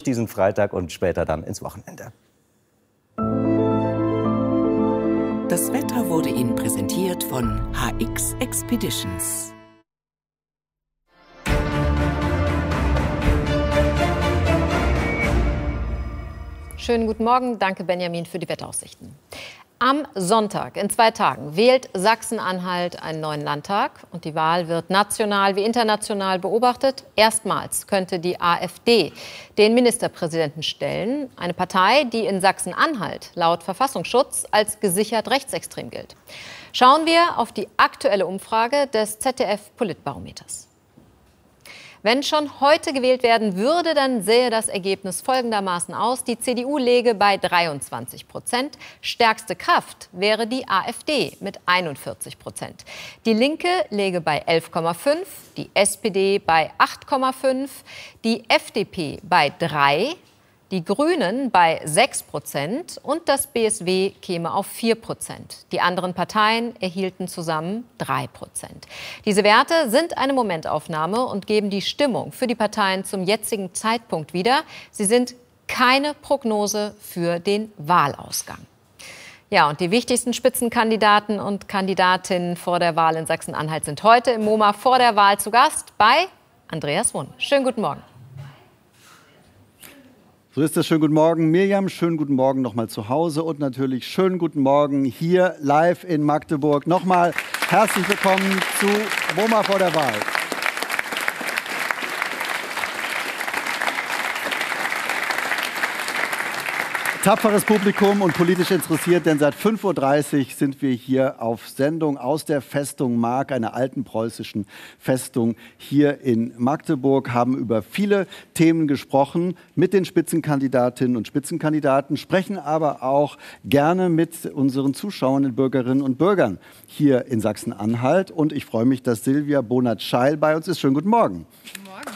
diesen Freitag und später dann ins Wochenende. Das Wetter wurde Ihnen präsentiert von HX Expeditions. Schönen guten Morgen. Danke, Benjamin, für die Wetteraussichten. Am Sonntag, in 2 Tagen, wählt Sachsen-Anhalt einen neuen Landtag. Und die Wahl wird national wie international beobachtet. Erstmals könnte die AfD den Ministerpräsidenten stellen. Eine Partei, die in Sachsen-Anhalt laut Verfassungsschutz als gesichert rechtsextrem gilt. Schauen wir auf die aktuelle Umfrage des ZDF-Politbarometers. Wenn schon heute gewählt werden würde, dann sähe das Ergebnis folgendermaßen aus. Die CDU läge bei 23%. Stärkste Kraft wäre die AfD mit 41%. Die Linke läge bei 11,5%, die SPD bei 8,5%, die FDP bei 3%, die Grünen bei 6% und das BSW käme auf 4%. Die anderen Parteien erhielten zusammen 3%. Diese Werte sind eine Momentaufnahme und geben die Stimmung für die Parteien zum jetzigen Zeitpunkt wieder. Sie sind keine Prognose für den Wahlausgang. Ja, und die wichtigsten Spitzenkandidaten und Kandidatinnen vor der Wahl in Sachsen-Anhalt sind heute im MoMA vor der Wahl zu Gast bei Andreas Wunn. Schönen guten Morgen. So ist es. Schönen guten Morgen, Mirjam. Schönen guten Morgen nochmal zu Hause und natürlich schönen guten Morgen hier live in Magdeburg. Nochmal herzlich willkommen zu MoMA vor der Wahl. Tapferes Publikum und politisch interessiert, denn seit 5:30 Uhr sind wir hier auf Sendung aus der Festung Mark, einer alten preußischen Festung hier in Magdeburg, haben über viele Themen gesprochen mit den Spitzenkandidatinnen und Spitzenkandidaten, sprechen aber auch gerne mit unseren Zuschauern, den Bürgerinnen und Bürgern hier in Sachsen-Anhalt. Und ich freue mich, dass Silvia Bonat-Scheil bei uns ist. Schönen guten Morgen. Guten Morgen.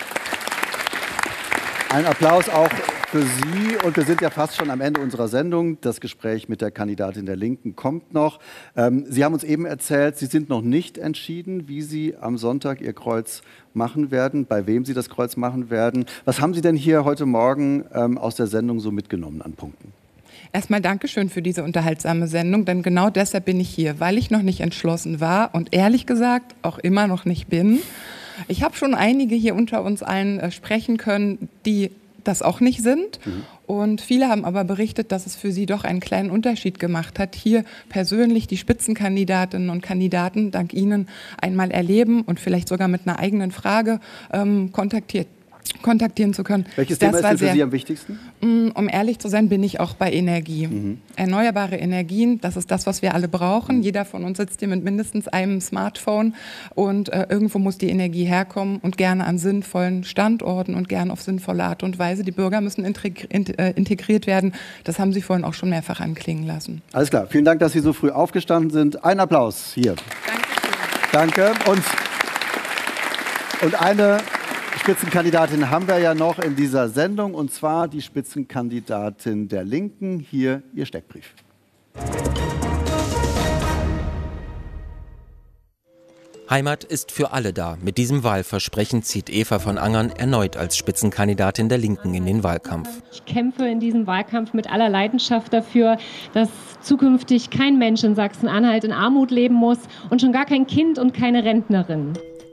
Ein Applaus auch für Sie. Und wir sind ja fast schon am Ende unserer Sendung. Das Gespräch mit der Kandidatin der Linken kommt noch. Sie haben uns eben erzählt, Sie sind noch nicht entschieden, wie Sie am Sonntag Ihr Kreuz machen werden, bei wem Sie das Kreuz machen werden. Was haben Sie denn hier heute Morgen aus der Sendung so mitgenommen an Punkten? Erstmal Dankeschön für diese unterhaltsame Sendung, denn genau deshalb bin ich hier, weil ich noch nicht entschlossen war und ehrlich gesagt auch immer noch nicht bin. Ich habe schon einige hier unter uns allen sprechen können, die das auch nicht sind. Und viele haben aber berichtet, dass es für sie doch einen kleinen Unterschied gemacht hat, hier persönlich die Spitzenkandidatinnen und Kandidaten dank Ihnen einmal erleben und vielleicht sogar mit einer eigenen Frage kontaktieren zu können. Welches Thema ist denn für Sie am wichtigsten? Um ehrlich zu sein, bin ich auch bei Energie. Erneuerbare Energien, das ist das, was wir alle brauchen. Jeder von uns sitzt hier mit mindestens einem Smartphone und irgendwo muss die Energie herkommen und gerne an sinnvollen Standorten und gerne auf sinnvolle Art und Weise. Die Bürger müssen integriert werden. Das haben Sie vorhin auch schon mehrfach anklingen lassen. Alles klar. Vielen Dank, dass Sie so früh aufgestanden sind. Ein Applaus hier. Danke. Und eine Spitzenkandidatin haben wir ja noch in dieser Sendung, und zwar die Spitzenkandidatin der Linken. Hier ihr Steckbrief. Heimat ist für alle da. Mit diesem Wahlversprechen zieht Eva von Angern erneut als Spitzenkandidatin der Linken in den Wahlkampf. Ich kämpfe in diesem Wahlkampf mit aller Leidenschaft dafür, dass zukünftig kein Mensch in Sachsen-Anhalt in Armut leben muss und schon gar kein Kind und keine Rentnerin.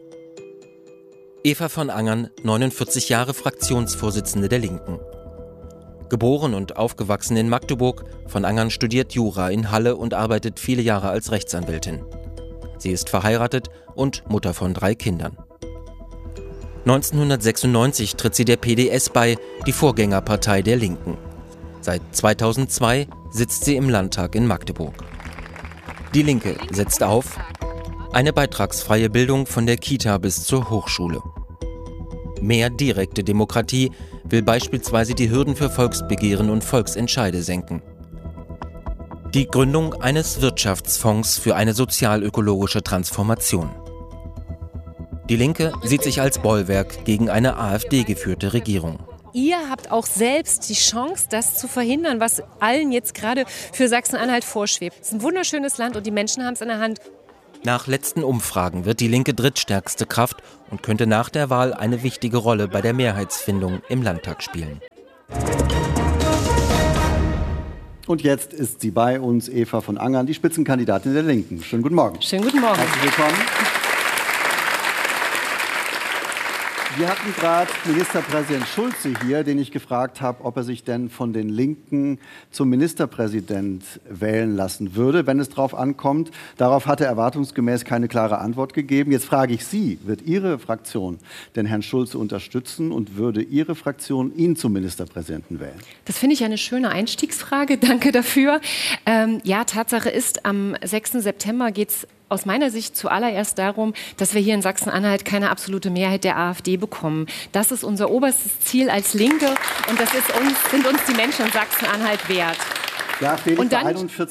Eva von Angern, 49 Jahre Fraktionsvorsitzende der Linken. Geboren und aufgewachsen in Magdeburg, von Angern studiert Jura in Halle und arbeitet viele Jahre als Rechtsanwältin. Sie ist verheiratet und Mutter von 3 Kindern. 1996 tritt sie der PDS bei, die Vorgängerpartei der Linken. Seit 2002 sitzt sie im Landtag in Magdeburg. Die Linke setzt auf eine beitragsfreie Bildung von der Kita bis zur Hochschule. Mehr direkte Demokratie will beispielsweise die Hürden für Volksbegehren und Volksentscheide senken. Die Gründung eines Wirtschaftsfonds für eine sozial-ökologische Transformation. Die Linke sieht sich als Bollwerk gegen eine AfD-geführte Regierung. Ihr habt auch selbst die Chance, das zu verhindern, was allen jetzt gerade für Sachsen-Anhalt vorschwebt. Es ist ein wunderschönes Land und die Menschen haben es in der Hand. Nach letzten Umfragen wird die Linke drittstärkste Kraft und könnte nach der Wahl eine wichtige Rolle bei der Mehrheitsfindung im Landtag spielen. Und jetzt ist sie bei uns, Eva von Angern, die Spitzenkandidatin der Linken. Schönen guten Morgen. Schönen guten Morgen. Herzlich willkommen. Wir hatten gerade Ministerpräsident Schulze hier, den ich gefragt habe, ob er sich denn von den Linken zum Ministerpräsident wählen lassen würde, wenn es darauf ankommt. Darauf hat er erwartungsgemäß keine klare Antwort gegeben. Jetzt frage ich Sie, wird Ihre Fraktion den Herrn Schulze unterstützen und würde Ihre Fraktion ihn zum Ministerpräsidenten wählen? Das finde ich eine schöne Einstiegsfrage. Danke dafür. Ja, Tatsache ist, am 6. September geht es aus meiner Sicht zuallererst darum, dass wir hier in Sachsen-Anhalt keine absolute Mehrheit der AfD bekommen. Das ist unser oberstes Ziel als Linke und das sind uns die Menschen in Sachsen-Anhalt wert. Ja, fehlt bei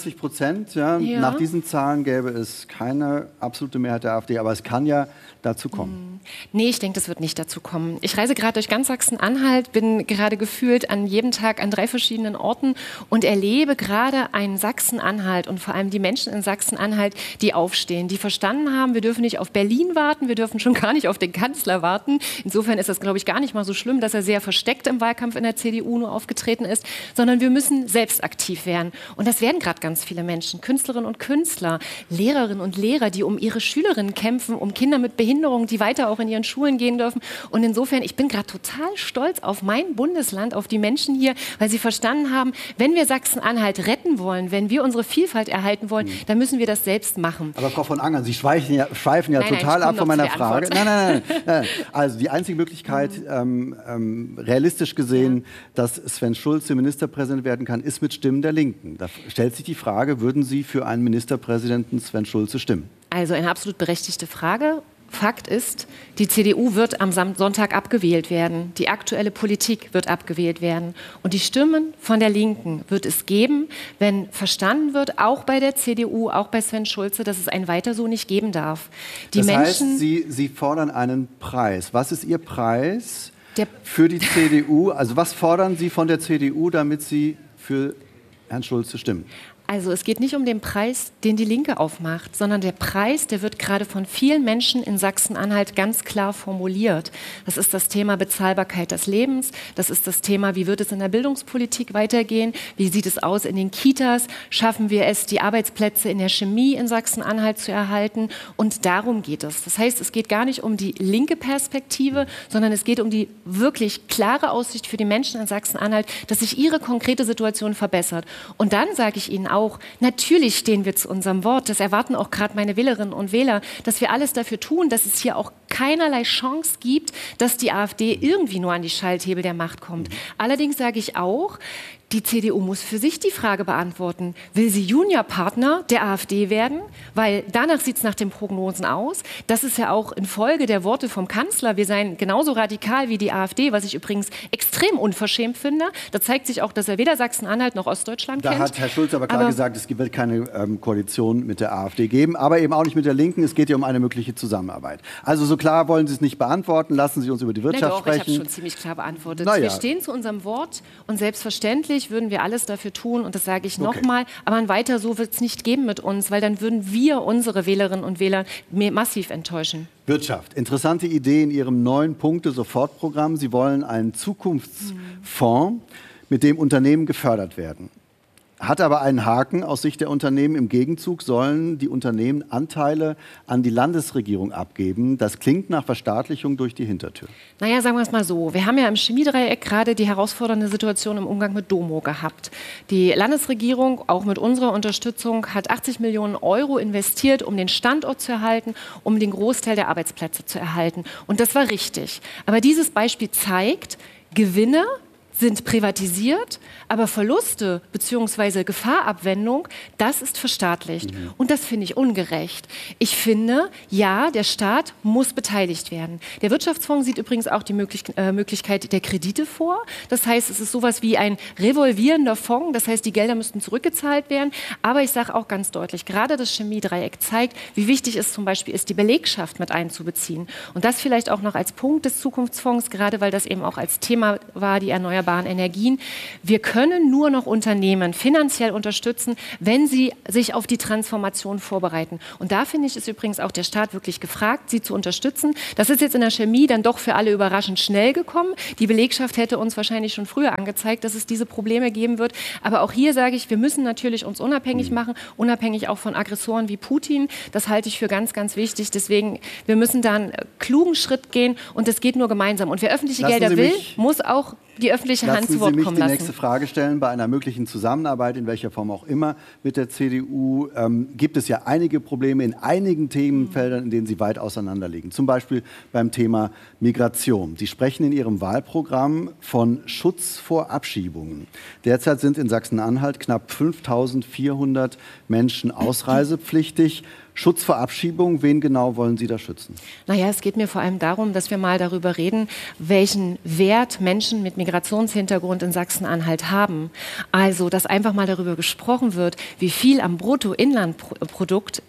41%. Ja. Ja. Nach diesen Zahlen gäbe es keine absolute Mehrheit der AfD, aber es kann ja dazu kommen. Nee, ich denke, das wird nicht dazu kommen. Ich reise gerade durch ganz Sachsen-Anhalt, bin gerade gefühlt an jedem Tag an 3 verschiedenen Orten und erlebe gerade einen Sachsen-Anhalt und vor allem die Menschen in Sachsen-Anhalt, die aufstehen, die verstanden haben, wir dürfen nicht auf Berlin warten, wir dürfen schon gar nicht auf den Kanzler warten. Insofern ist das, glaube ich, gar nicht mal so schlimm, dass er sehr versteckt im Wahlkampf in der CDU nur aufgetreten ist, sondern wir müssen selbst aktiv werden. Und das werden gerade ganz viele Menschen, Künstlerinnen und Künstler, Lehrerinnen und Lehrer, die um ihre Schülerinnen kämpfen, um Kinder mit Behinderung, die weiter auch in ihren Schulen gehen dürfen. Und insofern, ich bin gerade total stolz auf mein Bundesland, auf die Menschen hier, weil sie verstanden haben, wenn wir Sachsen-Anhalt retten wollen, wenn wir unsere Vielfalt erhalten wollen, dann müssen wir das selbst machen. Aber Frau von Angern, Sie schweifen ja total ab von meiner Frage. Nein. Also die einzige Möglichkeit, realistisch gesehen, dass Sven Schulze Ministerpräsident werden kann, ist mit Stimmen der Linken. Da stellt sich die Frage, würden Sie für einen Ministerpräsidenten Sven Schulze stimmen? Also eine absolut berechtigte Frage. Fakt ist, die CDU wird am Sonntag abgewählt werden. Die aktuelle Politik wird abgewählt werden. Und die Stimmen von der Linken wird es geben, wenn verstanden wird, auch bei der CDU, auch bei Sven Schulze, dass es ein Weiter so nicht geben darf. Das heißt, Sie fordern einen Preis. Was ist Ihr Preis für die CDU? Also was fordern Sie von der CDU, damit Sie für Herrn Schulze stimmen? Also es geht nicht um den Preis, den die Linke aufmacht, sondern der Preis, der wird gerade von vielen Menschen in Sachsen-Anhalt ganz klar formuliert. Das ist das Thema Bezahlbarkeit des Lebens, das ist das Thema, wie wird es in der Bildungspolitik weitergehen, wie sieht es aus in den Kitas, schaffen wir es, die Arbeitsplätze in der Chemie in Sachsen-Anhalt zu erhalten, und darum geht es. Das heißt, es geht gar nicht um die linke Perspektive, sondern es geht um die wirklich klare Aussicht für die Menschen in Sachsen-Anhalt, dass sich ihre konkrete Situation verbessert. Und dann sage ich Ihnen auch, natürlich stehen wir zu unserem Wort. Das erwarten auch gerade meine Wählerinnen und Wähler, dass wir alles dafür tun, dass es hier auch keinerlei Chance gibt, dass die AfD irgendwie nur an die Schalthebel der Macht kommt. Allerdings sage ich auch, die CDU muss für sich die Frage beantworten, will sie Juniorpartner der AfD werden? Weil danach sieht es nach den Prognosen aus. Das ist ja auch in Folge der Worte vom Kanzler. Wir seien genauso radikal wie die AfD, was ich übrigens extrem unverschämt finde. Da zeigt sich auch, dass er weder Sachsen-Anhalt noch Ostdeutschland kennt. Da hat Herr Schulze aber klar gesagt, es wird keine Koalition mit der AfD geben, aber eben auch nicht mit der Linken. Es geht ja um eine mögliche Zusammenarbeit. Also so klar wollen Sie es nicht beantworten. Lassen Sie uns über die Wirtschaft sprechen. Ich habe es schon ziemlich klar beantwortet. Wir stehen zu unserem Wort und selbstverständlich würden wir alles dafür tun, und das sage ich nochmal, aber ein Weiter so wird es nicht geben mit uns, weil dann würden wir unsere Wählerinnen und Wähler massiv enttäuschen. Wirtschaft. Interessante Idee in Ihrem 9-Punkte-Sofortprogramm. Sie wollen einen Zukunftsfonds, mit dem Unternehmen gefördert werden. Hat aber einen Haken aus Sicht der Unternehmen. Im Gegenzug sollen die Unternehmen Anteile an die Landesregierung abgeben. Das klingt nach Verstaatlichung durch die Hintertür. Naja, sagen wir es mal so. Wir haben ja im Chemiedreieck gerade die herausfordernde Situation im Umgang mit Domo gehabt. Die Landesregierung, auch mit unserer Unterstützung, hat 80 Millionen Euro investiert, um den Standort zu erhalten, um den Großteil der Arbeitsplätze zu erhalten. Und das war richtig. Aber dieses Beispiel zeigt, Gewinne sind privatisiert, aber Verluste bzw. Gefahrabwendung, das ist verstaatlicht. Und das finde ich ungerecht. Ich finde, ja, der Staat muss beteiligt werden. Der Wirtschaftsfonds sieht übrigens auch die Möglichkeit der Kredite vor. Das heißt, es ist sowas wie ein revolvierender Fonds. Das heißt, die Gelder müssten zurückgezahlt werden. Aber ich sage auch ganz deutlich, gerade das Chemiedreieck zeigt, wie wichtig es zum Beispiel ist, die Belegschaft mit einzubeziehen. Und das vielleicht auch noch als Punkt des Zukunftsfonds, gerade weil das eben auch als Thema war, die erneuerbaren erneuerbaren Energien. Wir können nur noch Unternehmen finanziell unterstützen, wenn sie sich auf die Transformation vorbereiten. Und da finde ich, ist übrigens auch der Staat wirklich gefragt, sie zu unterstützen. Das ist jetzt in der Chemie dann doch für alle überraschend schnell gekommen. Die Belegschaft hätte uns wahrscheinlich schon früher angezeigt, dass es diese Probleme geben wird. Aber auch hier sage ich, wir müssen natürlich uns unabhängig machen, unabhängig auch von Aggressoren wie Putin. Das halte ich für ganz, ganz wichtig. Deswegen, wir müssen da einen klugen Schritt gehen und das geht nur gemeinsam. Und wer öffentliche Gelder will, muss auch die öffentliche Hand zu Wort kommen lassen. Lassen Sie mich die nächste Frage stellen. Bei einer möglichen Zusammenarbeit, in welcher Form auch immer, mit der CDU gibt es ja einige Probleme in einigen Themenfeldern, in denen Sie weit auseinander liegen. Zum Beispiel beim Thema Migration. Sie sprechen in Ihrem Wahlprogramm von Schutz vor Abschiebungen. Derzeit sind in Sachsen-Anhalt knapp 5.400 Menschen ausreisepflichtig. Schutz vor Abschiebung, wen genau wollen Sie da schützen? Naja, es geht mir vor allem darum, dass wir mal darüber reden, welchen Wert Menschen mit Migrationshintergrund in Sachsen-Anhalt haben. Also, dass einfach mal darüber gesprochen wird, wie viel am Bruttoinlandsprodukt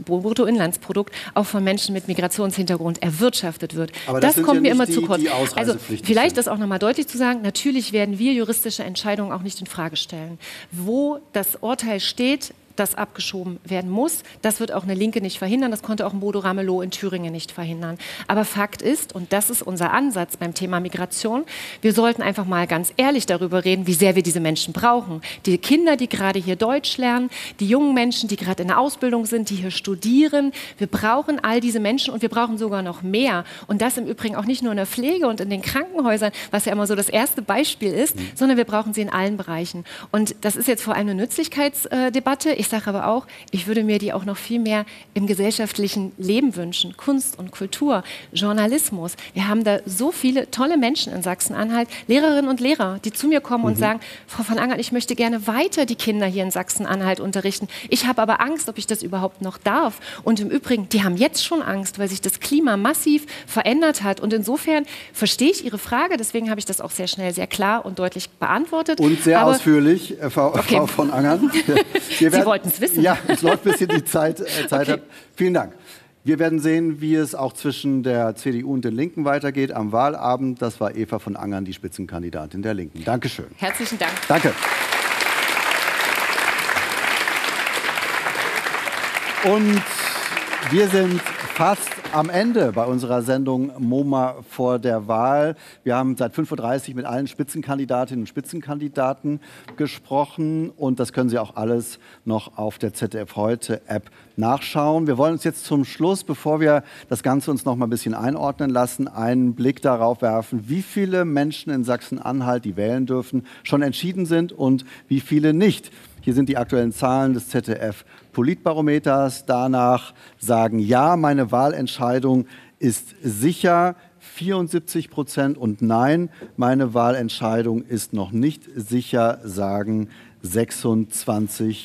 auch von Menschen mit Migrationshintergrund erwirtschaftet wird. Aber das kommt mir immer zu kurz. Also vielleicht das auch noch mal deutlich zu sagen, natürlich werden wir juristische Entscheidungen auch nicht in Frage stellen. Wo das Urteil steht, das abgeschoben werden muss. Das wird auch eine Linke nicht verhindern. Das konnte auch ein Bodo Ramelow in Thüringen nicht verhindern. Aber Fakt ist, und das ist unser Ansatz beim Thema Migration, wir sollten einfach mal ganz ehrlich darüber reden, wie sehr wir diese Menschen brauchen. Die Kinder, die gerade hier Deutsch lernen, die jungen Menschen, die gerade in der Ausbildung sind, die hier studieren. Wir brauchen all diese Menschen und wir brauchen sogar noch mehr. Und das im Übrigen auch nicht nur in der Pflege und in den Krankenhäusern, was ja immer so das erste Beispiel ist, sondern wir brauchen sie in allen Bereichen. Und das ist jetzt vor allem eine Nützlichkeitsdebatte. Ich sage aber auch, ich würde mir die auch noch viel mehr im gesellschaftlichen Leben wünschen. Kunst und Kultur, Journalismus. Wir haben da so viele tolle Menschen in Sachsen-Anhalt, Lehrerinnen und Lehrer, die zu mir kommen und sagen, Frau von Angert, ich möchte gerne weiter die Kinder hier in Sachsen-Anhalt unterrichten. Ich habe aber Angst, ob ich das überhaupt noch darf. Und im Übrigen, die haben jetzt schon Angst, weil sich das Klima massiv verändert hat. Und insofern verstehe ich Ihre Frage, deswegen habe ich das auch sehr schnell, sehr klar und deutlich beantwortet. Und sehr ausführlich, Frau von Angert. Sie wollten es wissen. Ja, es läuft ein bisschen die Zeit ab. Vielen Dank. Wir werden sehen, wie es auch zwischen der CDU und den Linken weitergeht am Wahlabend. Das war Eva von Angern, die Spitzenkandidatin der Linken. Dankeschön. Herzlichen Dank. Danke. Und wir sind fast am Ende bei unserer Sendung MoMA vor der Wahl. Wir haben seit 5:30 Uhr mit allen Spitzenkandidatinnen und Spitzenkandidaten gesprochen. Und das können Sie auch alles noch auf der ZDF-Heute-App nachschauen. Wir wollen uns jetzt zum Schluss, bevor wir das Ganze uns noch mal ein bisschen einordnen lassen, einen Blick darauf werfen, wie viele Menschen in Sachsen-Anhalt, die wählen dürfen, schon entschieden sind und wie viele nicht. Hier sind die aktuellen Zahlen des ZDF-Politbarometers. Danach sagen ja, meine Wahlentscheidung ist sicher, 74%, und nein, meine Wahlentscheidung ist noch nicht sicher, sagen 26%.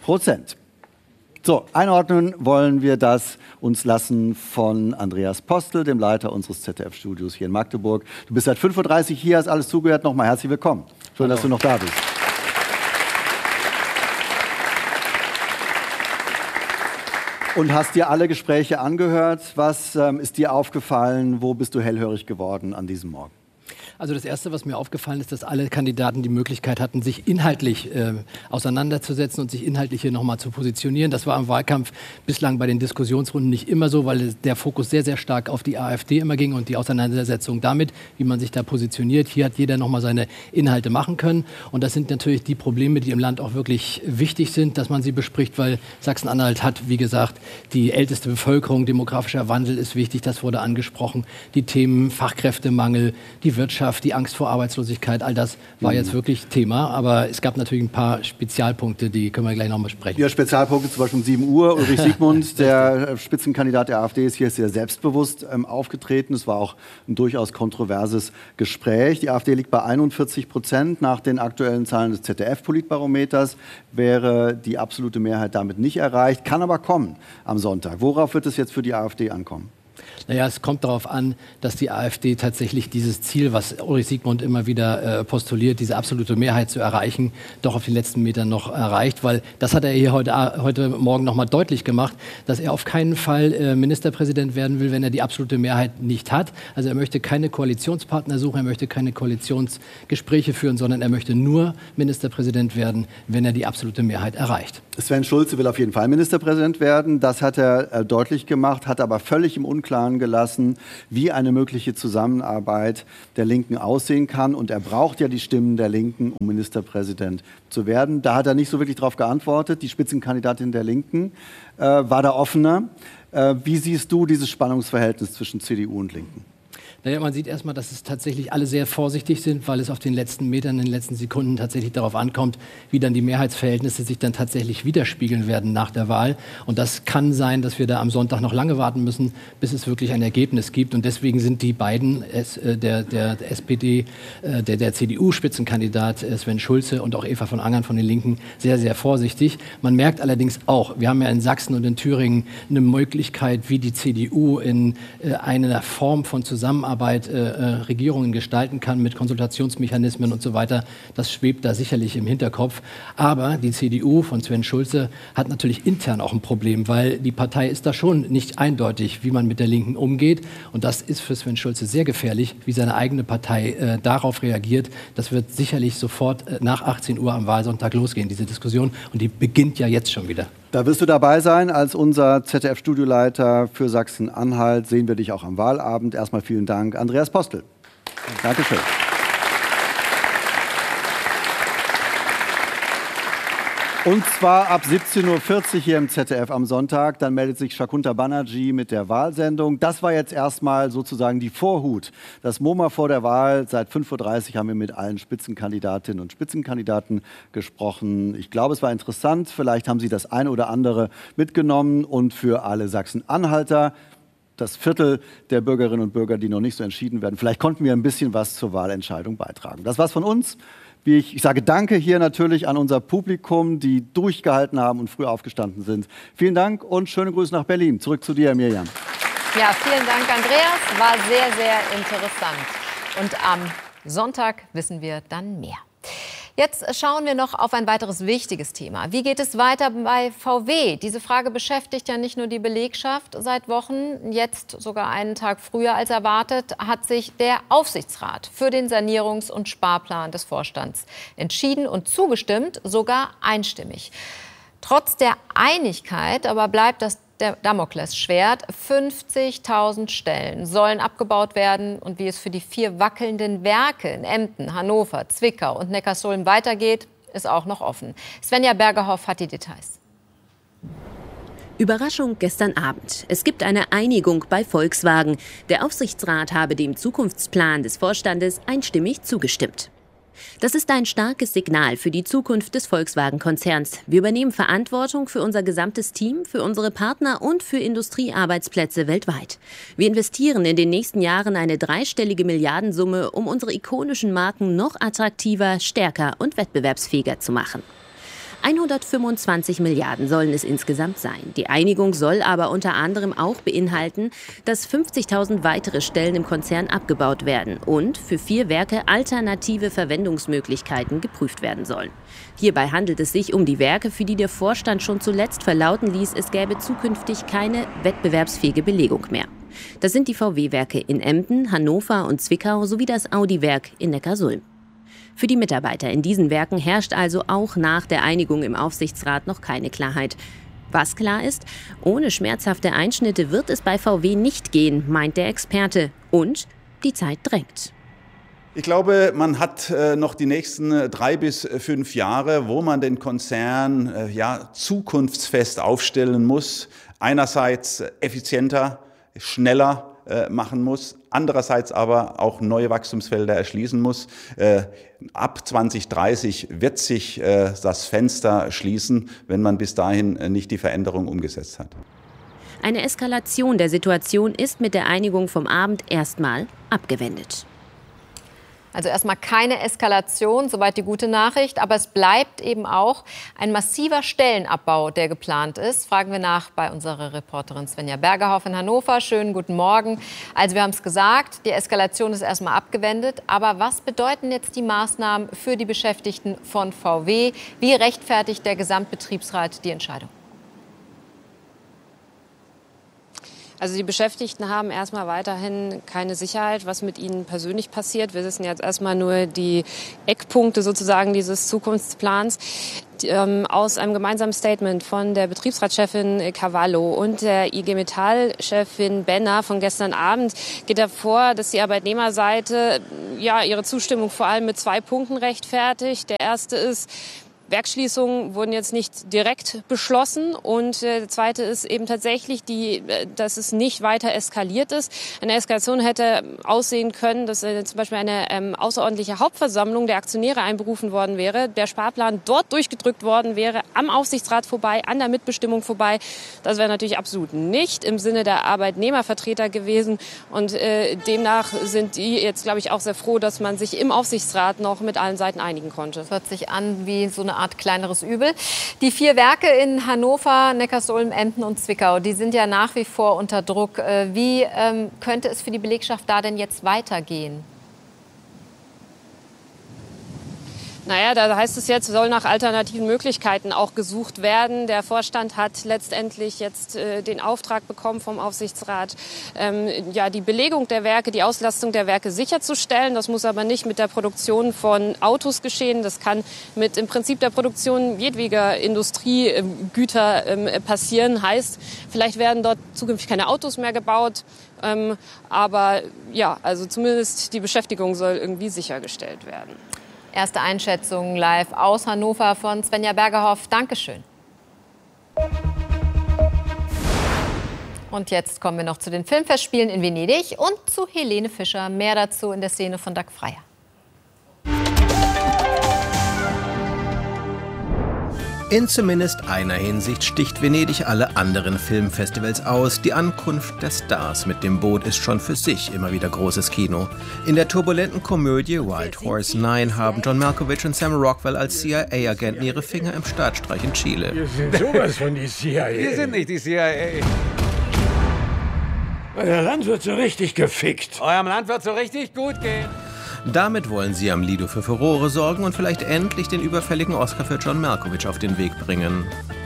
So, einordnen wollen wir das uns lassen von Andreas Postel, dem Leiter unseres ZDF-Studios hier in Magdeburg. Du bist seit 5:30 Uhr hier, hast alles zugehört. Nochmal herzlich willkommen. Schön, dass du noch da bist. Und hast dir alle Gespräche angehört? Was ist dir aufgefallen? Wo bist du hellhörig geworden an diesem Morgen? Also das Erste, was mir aufgefallen ist, dass alle Kandidaten die Möglichkeit hatten, sich inhaltlich auseinanderzusetzen und sich inhaltlich hier nochmal zu positionieren. Das war im Wahlkampf bislang bei den Diskussionsrunden nicht immer so, weil der Fokus sehr, sehr stark auf die AfD immer ging und die Auseinandersetzung damit, wie man sich da positioniert. Hier hat jeder nochmal seine Inhalte machen können. Und das sind natürlich die Probleme, die im Land auch wirklich wichtig sind, dass man sie bespricht, weil Sachsen-Anhalt hat, wie gesagt, die älteste Bevölkerung, demografischer Wandel ist wichtig, das wurde angesprochen. Die Themen Fachkräftemangel, die Wirtschaft, die Angst vor Arbeitslosigkeit, all das war jetzt wirklich Thema. Aber es gab natürlich ein paar Spezialpunkte, die können wir gleich noch mal sprechen. Ja, Spezialpunkte zum Beispiel um 7 Uhr. Ulrich Siegmund, der Spitzenkandidat der AfD, ist hier sehr selbstbewusst aufgetreten. Es war auch ein durchaus kontroverses Gespräch. Die AfD liegt bei 41%. Nach den aktuellen Zahlen des ZDF-Politbarometers wäre die absolute Mehrheit damit nicht erreicht. Kann aber kommen am Sonntag. Worauf wird es jetzt für die AfD ankommen? Naja, es kommt darauf an, dass die AfD tatsächlich dieses Ziel, was Ulrich Siegmund immer wieder postuliert, diese absolute Mehrheit zu erreichen, doch auf den letzten Metern noch erreicht. Weil das hat er hier heute Morgen noch mal deutlich gemacht, dass er auf keinen Fall Ministerpräsident werden will, wenn er die absolute Mehrheit nicht hat. Also er möchte keine Koalitionspartner suchen, er möchte keine Koalitionsgespräche führen, sondern er möchte nur Ministerpräsident werden, wenn er die absolute Mehrheit erreicht. Sven Schulze will auf jeden Fall Ministerpräsident werden. Das hat er deutlich gemacht, hat aber völlig im Unklaren gelassen, wie eine mögliche Zusammenarbeit der Linken aussehen kann. Und er braucht ja die Stimmen der Linken, um Ministerpräsident zu werden. Da hat er nicht so wirklich darauf geantwortet. Die Spitzenkandidatin der Linken war da offener. Wie siehst du dieses Spannungsverhältnis zwischen CDU und Linken? Naja, man sieht erstmal, dass es tatsächlich alle sehr vorsichtig sind, weil es auf den letzten Metern, in den letzten Sekunden tatsächlich darauf ankommt, wie dann die Mehrheitsverhältnisse sich dann tatsächlich widerspiegeln werden nach der Wahl. Und das kann sein, dass wir da am Sonntag noch lange warten müssen, bis es wirklich ein Ergebnis gibt. Und deswegen sind die beiden, der SPD, der CDU-Spitzenkandidat Sven Schulze und auch Eva von Angern von den Linken, sehr, sehr vorsichtig. Man merkt allerdings auch, wir haben ja in Sachsen und in Thüringen eine Möglichkeit, wie die CDU in einer Form von Zusammenarbeit Regierungen gestalten kann mit Konsultationsmechanismen und so weiter. Das schwebt da sicherlich im Hinterkopf. Aber die CDU von Sven Schulze hat natürlich intern auch ein Problem, weil die Partei ist da schon nicht eindeutig, wie man mit der Linken umgeht. Und das ist für Sven Schulze sehr gefährlich, wie seine eigene Partei darauf reagiert. Das wird sicherlich sofort nach 18 Uhr am Wahlsonntag losgehen, diese Diskussion. Und die beginnt ja jetzt schon wieder. Da wirst du dabei sein als unser ZDF-Studioleiter für Sachsen-Anhalt. Sehen wir dich auch am Wahlabend. Erstmal vielen Dank, Andreas Postel. Dankeschön. Und zwar ab 17:40 Uhr hier im ZDF am Sonntag. Dann meldet sich Shakunta Banerjee mit der Wahlsendung. Das war jetzt erstmal sozusagen die Vorhut. Das MoMA vor der Wahl. Seit 5:30 Uhr haben wir mit allen Spitzenkandidatinnen und Spitzenkandidaten gesprochen. Ich glaube, es war interessant. Vielleicht haben Sie das ein oder andere mitgenommen. Und für alle Sachsen-Anhalter, das Viertel der Bürgerinnen und Bürger, die noch nicht so entschieden werden, vielleicht konnten wir ein bisschen was zur Wahlentscheidung beitragen. Das war's von uns. Ich sage Danke hier natürlich an unser Publikum, die durchgehalten haben und früh aufgestanden sind. Vielen Dank und schöne Grüße nach Berlin. Zurück zu dir, Mirjam. Ja, vielen Dank, Andreas. War sehr, sehr interessant. Und am Sonntag wissen wir dann mehr. Jetzt schauen wir noch auf ein weiteres wichtiges Thema. Wie geht es weiter bei VW? Diese Frage beschäftigt ja nicht nur die Belegschaft seit Wochen. Jetzt, sogar einen Tag früher als erwartet, hat sich der Aufsichtsrat für den Sanierungs- und Sparplan des Vorstands entschieden und zugestimmt, sogar einstimmig. Trotz der Einigkeit aber bleibt das Damoklesschwert. 50.000 Stellen sollen abgebaut werden. Und wie es für die 4 wackelnden Werke in Emden, Hannover, Zwickau und Neckarsulm weitergeht, ist auch noch offen. Svenja Bergerhoff hat die Details. Überraschung gestern Abend. Es gibt eine Einigung bei Volkswagen. Der Aufsichtsrat habe dem Zukunftsplan des Vorstandes einstimmig zugestimmt. Das ist ein starkes Signal für die Zukunft des Volkswagen-Konzerns. Wir übernehmen Verantwortung für unser gesamtes Team, für unsere Partner und für Industriearbeitsplätze weltweit. Wir investieren in den nächsten Jahren eine 3-stellige Milliardensumme, um unsere ikonischen Marken noch attraktiver, stärker und wettbewerbsfähiger zu machen. 125 Milliarden sollen es insgesamt sein. Die Einigung soll aber unter anderem auch beinhalten, dass 50.000 weitere Stellen im Konzern abgebaut werden und für 4 Werke alternative Verwendungsmöglichkeiten geprüft werden sollen. Hierbei handelt es sich um die Werke, für die der Vorstand schon zuletzt verlauten ließ, es gäbe zukünftig keine wettbewerbsfähige Belegung mehr. Das sind die VW-Werke in Emden, Hannover und Zwickau sowie das Audi-Werk in Neckarsulm. Für die Mitarbeiter in diesen Werken herrscht also auch nach der Einigung im Aufsichtsrat noch keine Klarheit. Was klar ist, ohne schmerzhafte Einschnitte wird es bei VW nicht gehen, meint der Experte. Und die Zeit drängt. Ich glaube, man hat noch die nächsten 3 bis 5 Jahre, wo man den Konzern zukunftsfest aufstellen muss. Einerseits effizienter, schneller machen muss, andererseits aber auch neue Wachstumsfelder erschließen muss. Ab 2030 wird sich das Fenster schließen, wenn man bis dahin nicht die Veränderung umgesetzt hat. Eine Eskalation der Situation ist mit der Einigung vom Abend erstmal abgewendet. Also erstmal keine Eskalation, soweit die gute Nachricht. Aber es bleibt eben auch ein massiver Stellenabbau, der geplant ist. Fragen wir nach bei unserer Reporterin Svenja Bergerhoff in Hannover. Schönen guten Morgen. Also wir haben es gesagt, die Eskalation ist erstmal abgewendet. Aber was bedeuten jetzt die Maßnahmen für die Beschäftigten von VW? Wie rechtfertigt der Gesamtbetriebsrat die Entscheidung? Also die Beschäftigten haben erstmal weiterhin keine Sicherheit, was mit ihnen persönlich passiert. Wir wissen jetzt erstmal nur die Eckpunkte sozusagen dieses Zukunftsplans. Aus einem gemeinsamen Statement von der Betriebsratschefin Cavallo und der IG Metall-Chefin Benner von gestern Abend geht hervor, dass die Arbeitnehmerseite ihre Zustimmung vor allem mit 2 Punkten rechtfertigt. Der erste ist, Werksschließungen wurden jetzt nicht direkt beschlossen und der zweite ist eben tatsächlich, dass es nicht weiter eskaliert ist. Eine Eskalation hätte aussehen können, dass zum Beispiel eine außerordentliche Hauptversammlung der Aktionäre einberufen worden wäre, der Sparplan dort durchgedrückt worden wäre, am Aufsichtsrat vorbei, an der Mitbestimmung vorbei. Das wäre natürlich absolut nicht im Sinne der Arbeitnehmervertreter gewesen und demnach sind die jetzt, glaube ich, auch sehr froh, dass man sich im Aufsichtsrat noch mit allen Seiten einigen konnte. Das hört sich an wie so eine Art kleineres Übel. Die 4 Werke in Hannover, Neckarsulm, Emden und Zwickau, die sind ja nach wie vor unter Druck. Wie könnte es für die Belegschaft da denn jetzt weitergehen? Naja, da heißt es jetzt, soll nach alternativen Möglichkeiten auch gesucht werden. Der Vorstand hat letztendlich jetzt den Auftrag bekommen vom Aufsichtsrat, die Belegung der Werke, die Auslastung der Werke sicherzustellen. Das muss aber nicht mit der Produktion von Autos geschehen. Das kann mit im Prinzip der Produktion jedweder Industriegüter passieren. Heißt, vielleicht werden dort zukünftig keine Autos mehr gebaut. Aber ja, also zumindest die Beschäftigung soll irgendwie sichergestellt werden. Erste Einschätzung live aus Hannover von Svenja Bergerhoff. Dankeschön. Und jetzt kommen wir noch zu den Filmfestspielen in Venedig und zu Helene Fischer. Mehr dazu in der Szene von Dag Freier. In zumindest einer Hinsicht sticht Venedig alle anderen Filmfestivals aus. Die Ankunft der Stars mit dem Boot ist schon für sich immer wieder großes Kino. In der turbulenten Komödie Wild Horse 9 haben John Malkovich und Sam Rockwell als CIA-Agenten ihre Finger im Staatsstreich in Chile. Wir sind sowas von die CIA. Wir sind nicht die CIA. Euer Land wird so richtig gefickt. Eurem Land wird so richtig gut gehen. Damit wollen sie am Lido für Furore sorgen und vielleicht endlich den überfälligen Oscar für John Malkovich auf den Weg bringen.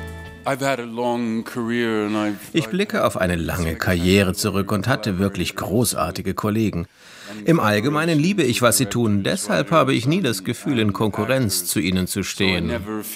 Ich blicke auf eine lange Karriere zurück und hatte wirklich großartige Kollegen. Im Allgemeinen liebe ich, was sie tun. Deshalb habe ich nie das Gefühl, in Konkurrenz zu ihnen zu stehen.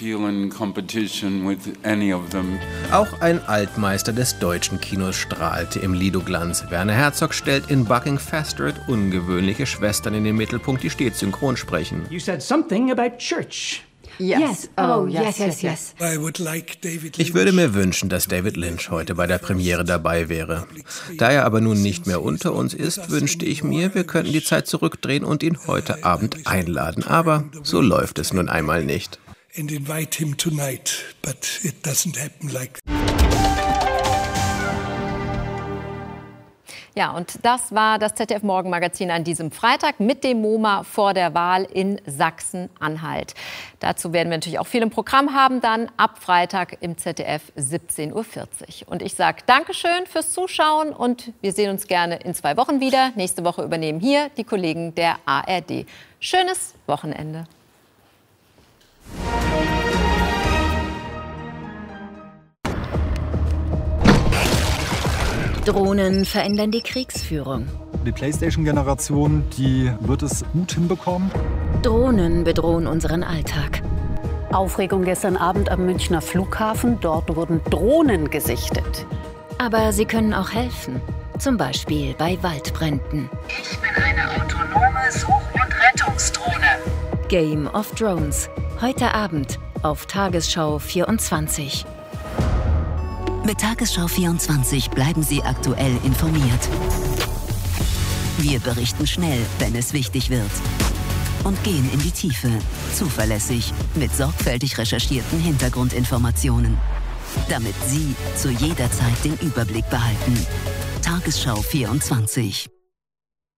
Auch ein Altmeister des deutschen Kinos strahlte im Lido-Glanz. Werner Herzog stellt in Bucking Fastred ungewöhnliche Schwestern in den Mittelpunkt, die stets synchron sprechen. You said something about church. Yes. Oh, yes. Ich würde mir wünschen, dass David Lynch heute bei der Premiere dabei wäre. Da er aber nun nicht mehr unter uns ist, wünschte ich mir, wir könnten die Zeit zurückdrehen und ihn heute Abend einladen. Aber so läuft es nun einmal nicht. Ja, und das war das ZDF-Morgenmagazin an diesem Freitag mit dem MoMA vor der Wahl in Sachsen-Anhalt. Dazu werden wir natürlich auch viel im Programm haben, dann ab Freitag im ZDF 17:40 Uhr. Und ich sage Dankeschön fürs Zuschauen und wir sehen uns gerne in 2 Wochen wieder. Nächste Woche übernehmen hier die Kollegen der ARD. Schönes Wochenende. Drohnen verändern die Kriegsführung. Die PlayStation-Generation, die wird es gut hinbekommen. Drohnen bedrohen unseren Alltag. Aufregung gestern Abend am Münchner Flughafen. Dort wurden Drohnen gesichtet. Aber sie können auch helfen. Zum Beispiel bei Waldbränden. Ich bin eine autonome Such- und Rettungsdrohne. Game of Drones. Heute Abend auf Tagesschau 24. Mit Tagesschau 24 bleiben Sie aktuell informiert. Wir berichten schnell, wenn es wichtig wird. Und gehen in die Tiefe, zuverlässig, mit sorgfältig recherchierten Hintergrundinformationen. Damit Sie zu jeder Zeit den Überblick behalten. Tagesschau 24.